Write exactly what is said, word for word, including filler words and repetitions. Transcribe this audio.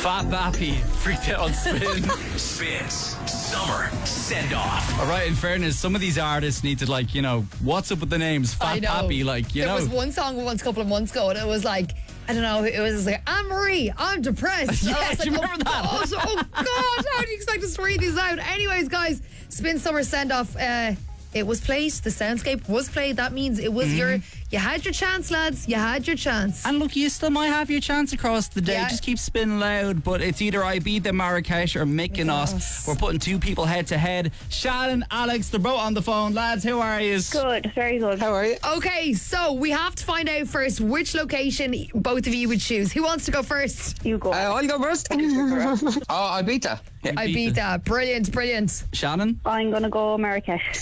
Fat Bappy, freaked out on Spin. Spins Summer Send Off. All right, in fairness, some of these artists need to, like, you know, what's up with the names? I Fat know. Bappy, like, you there know. was one song once a couple of months ago and it was like, I don't know, it was like, Anne Marie, I'm depressed. Yeah, I was do you like, remember oh, that? God, oh God, how do you expect us to read these out? Anyways, guys, Spin Summer Send Off, uh, it was played, the soundscape was played. That means it was mm-hmm. your, you had your chance, lads, you had your chance. And look, you still might have your chance across the day. Yeah. Just keep spinning loud. But it's either I beat them Marrakesh or Mykonos. Mykonos. We're putting two people head to head. Shannon, Alex, they're both on the phone. Lads, how are you? Good, very good. How are you? Okay, so we have to find out first which location both of you would choose. Who wants to go first? You go. Uh, I'll go first. oh, I beat that. Yeah. I beat that. Brilliant, brilliant. Shannon? I'm going to go Marrakesh.